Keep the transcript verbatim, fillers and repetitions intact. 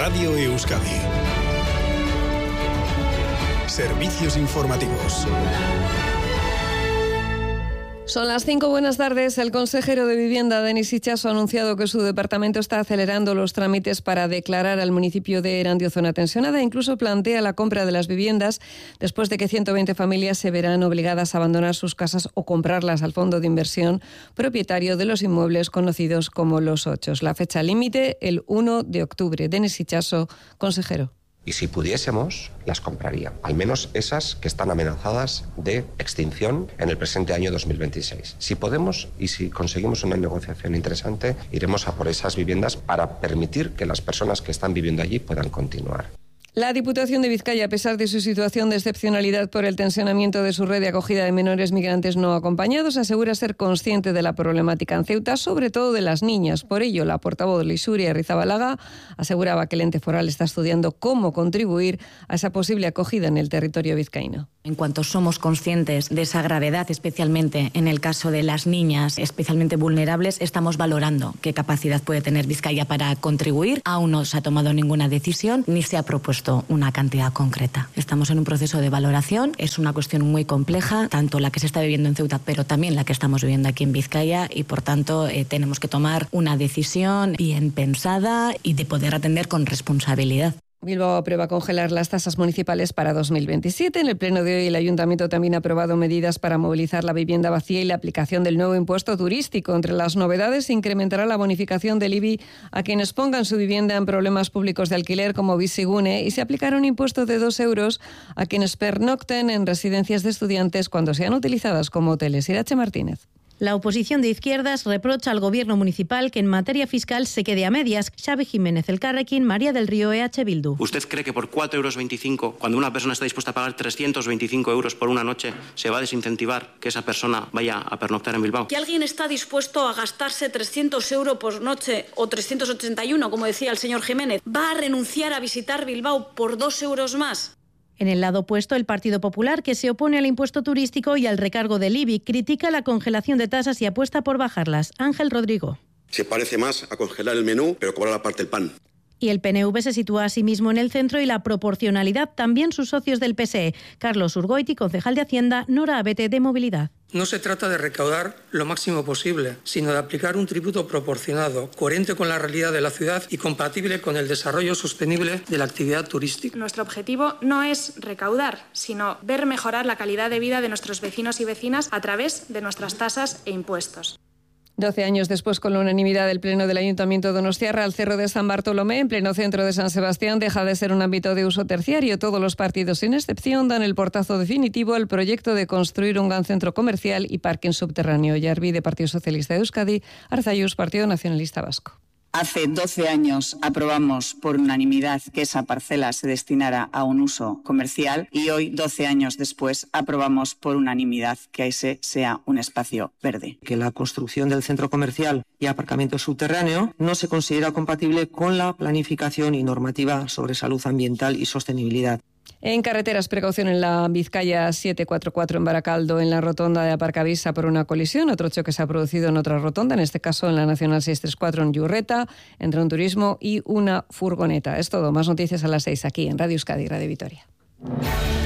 Radio Euskadi. Servicios informativos. Son las cinco, buenas tardes. El consejero de Vivienda, Denis Itxaso, ha anunciado que su departamento está acelerando los trámites para declarar al municipio de Erandio zona tensionada. Incluso plantea la compra de las viviendas después de que ciento veinte familias se verán obligadas a abandonar sus casas o comprarlas al fondo de inversión propietario de los inmuebles conocidos como Los Ochos. La fecha límite, el uno de octubre. Denis Itxaso, consejero. Y si pudiésemos, las compraría. Al menos esas que están amenazadas de extinción en el presente año dos mil veintiséis. Si podemos y si conseguimos una negociación interesante, iremos a por esas viviendas para permitir que las personas que están viviendo allí puedan continuar. La Diputación de Vizcaya, a pesar de su situación de excepcionalidad por el tensionamiento de su red de acogida de menores migrantes no acompañados, asegura ser consciente de la problemática en Ceuta, sobre todo de las niñas. Por ello, la portavoz Lixuria Rizabalaga aseguraba que el ente foral está estudiando cómo contribuir a esa posible acogida en el territorio vizcaíno. En cuanto somos conscientes de esa gravedad, especialmente en el caso de las niñas especialmente vulnerables, estamos valorando qué capacidad puede tener Vizcaya para contribuir. Aún no se ha tomado ninguna decisión ni se ha propuesto una cantidad concreta. Estamos en un proceso de valoración, es una cuestión muy compleja, tanto la que se está viviendo en Ceuta, pero también la que estamos viviendo aquí en Vizcaya, y por tanto eh, tenemos que tomar una decisión bien pensada y de poder atender con responsabilidad. Bilbao aprueba congelar las tasas municipales para dos mil veintisiete. En el pleno de hoy el Ayuntamiento también ha aprobado medidas para movilizar la vivienda vacía y la aplicación del nuevo impuesto turístico. Entre las novedades se incrementará la bonificación del I B I a quienes pongan su vivienda en problemas públicos de alquiler como Bizigune, y se aplicará un impuesto de dos euros a quienes pernocten en residencias de estudiantes cuando sean utilizadas como hoteles. Irache Martínez. La oposición de izquierdas reprocha al gobierno municipal que en materia fiscal se quede a medias. Xavi Jiménez, Elkarrekin, María del Río, E H Bildu. ¿Usted cree que por cuatro euros veinticinco, cuando una persona está dispuesta a pagar trescientos veinticinco euros por una noche, se va a desincentivar que esa persona vaya a pernoctar en Bilbao? ¿Que alguien está dispuesto a gastarse trescientos euros por noche o trescientos ochenta y uno, como decía el señor Jiménez, va a renunciar a visitar Bilbao por dos euros más? En el lado opuesto, el Partido Popular, que se opone al impuesto turístico y al recargo del I B I, critica la congelación de tasas y apuesta por bajarlas. Ángel Rodrigo. Se parece más a congelar el menú, pero cobrar aparte el pan. Y el P N V se sitúa a sí mismo en el centro y la proporcionalidad también sus socios del P S E. Carlos Urgoiti, concejal de Hacienda, Nora Abete, de Movilidad. No se trata de recaudar lo máximo posible, sino de aplicar un tributo proporcionado, coherente con la realidad de la ciudad y compatible con el desarrollo sostenible de la actividad turística. Nuestro objetivo no es recaudar, sino ver mejorar la calidad de vida de nuestros vecinos y vecinas a través de nuestras tasas e impuestos. Doce años después, con la unanimidad del Pleno del Ayuntamiento de Donostiarra, el Cerro de San Bartolomé, en pleno centro de San Sebastián, deja de ser un ámbito de uso terciario. Todos los partidos, sin excepción, dan el portazo definitivo al proyecto de construir un gran centro comercial y parking subterráneo. Yarbi, de Partido Socialista de Euskadi; Arzayus, Partido Nacionalista Vasco. Hace doce años aprobamos por unanimidad que esa parcela se destinara a un uso comercial y hoy, doce años después, aprobamos por unanimidad que ese sea un espacio verde. Que la construcción del centro comercial y aparcamiento subterráneo no se considera compatible con la planificación y normativa sobre salud ambiental y sostenibilidad. En carreteras, precaución en la Vizcaya setecientos cuarenta y cuatro en Baracaldo, en la rotonda de Aparcavisa por una colisión. Otro choque se ha producido en otra rotonda, en este caso en la Nacional seiscientos treinta y cuatro en Yurreta, entre un turismo y una furgoneta. Es todo. Más noticias a las seis aquí en Radio Euskadi, Radio Vitoria.